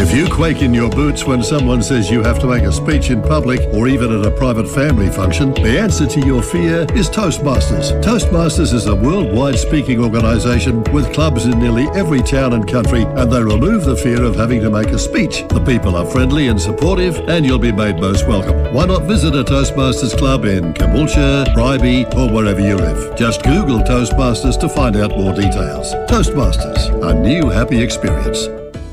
If you quake in your boots when someone says you have to make a speech in public or even at a private family function, the answer to your fear is Toastmasters. Toastmasters is a worldwide speaking organisation with clubs in nearly every town and country, and they remove the fear of having to make a speech. The people are friendly and supportive, and you'll be made most welcome. Why not visit a Toastmasters club in Caboolture, Bribie, or wherever you live? Just Google Toastmasters to find out more details. Toastmasters, a new happy experience.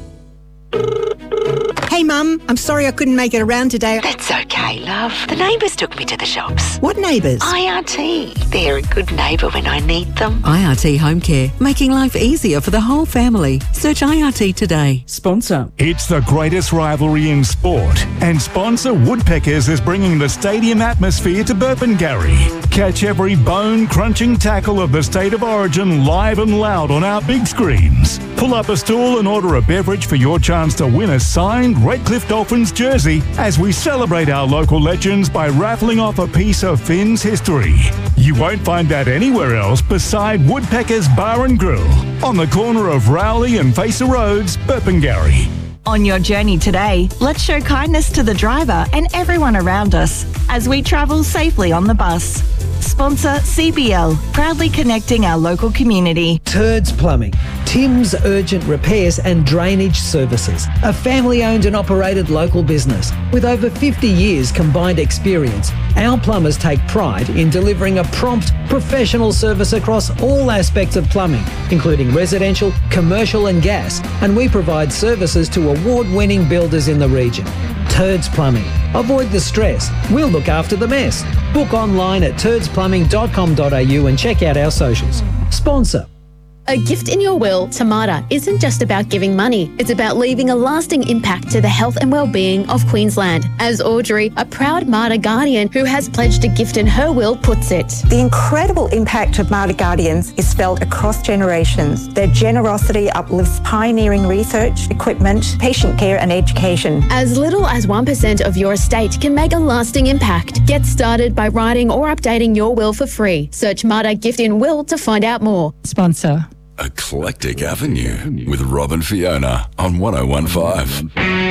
Hey Mum, I'm sorry I couldn't make it around today. That's okay, love. The neighbours took me to the shops. What neighbours? IRT. They're a good neighbour when I need them. IRT Home Care, making life easier for the whole family. Search IRT today. Sponsor. It's the greatest rivalry in sport, and sponsor Woodpeckers is bringing the stadium atmosphere to Burpengary. Catch every bone-crunching tackle of the state of origin live and loud on our big screens. Pull up a stool and order a beverage for your chance to win a signed Redcliffe Dolphins jersey as we celebrate our local legends by raffling off a piece of Finn's history. You won't find that anywhere else beside Woodpeckers Bar and Grill on the corner of Rowley and Facer Roads, Burpengary. On your journey today, let's show kindness to the driver and everyone around us as we travel safely on the bus. Sponsor CBL, proudly connecting our local community. Turds Plumbing, Tim's Urgent Repairs and Drainage Services, a family-owned and operated local business with over 50 years combined experience. Our plumbers take pride in delivering a prompt, professional service across all aspects of plumbing, including residential, commercial and gas, and we provide services to award-winning builders in the region. Turds Plumbing. Avoid the stress. We'll look after the mess. Book online at turdsplumbing.com.au and check out our socials. Sponsor. A gift in your will to Mater isn't just about giving money. It's about leaving a lasting impact to the health and well-being of Queensland. As Audrey, a proud Mater Guardian who has pledged a gift in her will, puts it. The incredible impact of Mater Guardians is felt across generations. Their generosity uplifts pioneering research, equipment, patient care and education. As little as 1% of your estate can make a lasting impact. Get started by writing or updating your will for free. Search Mater Gift in Will to find out more. Sponsor. Eclectic Avenue with Rob and Fiona on 101.5.